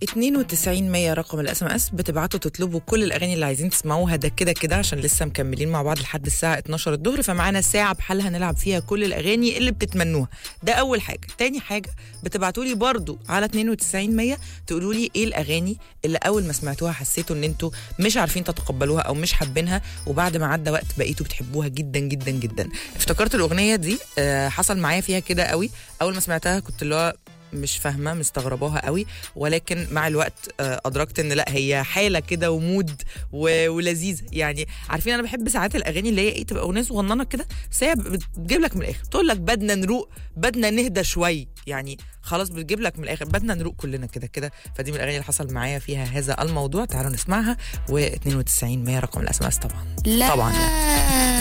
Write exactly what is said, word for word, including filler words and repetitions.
اتنين وتسعين مية رقم الاس ام اس، بتبعتوا تطلبوا كل الاغاني اللي عايزين تسمعوها. ده كده كده عشان لسه مكملين مع بعض لحد الساعه اتناشر الظهر، فمعانا ساعه بحالها نلعب فيها كل الاغاني اللي بتتمنوها. ده اول حاجه. تاني حاجه، بتبعتوا لي برضو على اتنين وتسعين مية تقولوا لي ايه الاغاني اللي اول ما سمعتوها حسيتوا ان انتوا مش عارفين تتقبلوها او مش حابينها، وبعد ما عدى وقت بقيتوا بتحبوها جدا جدا جدا. افتكرت الاغنيه دي آه حصل معايا فيها كده قوي. اول ما سمعتها كنت اللي هو مش فاهمه، مستغرباها قوي، ولكن مع الوقت آه ادركت ان لا، هي حاله كده ومود و... ولذيذه. يعني عارفين انا بحب ساعات الاغاني اللي هي ايه، تبقى اغنيه صغننه كده بس هي بتجيب لك من الاخر، تقول لك بدنا نروق، بدنا نهدى شوي، يعني خلاص بتجيب لك من الاخر، بدنا نروق كلنا كده كده. فدي من الاغاني اللي حصل معايا فيها هذا الموضوع. تعالوا نسمعها. و92 مية رقم الاس ام اس طبعا. لا. طبعا يعني.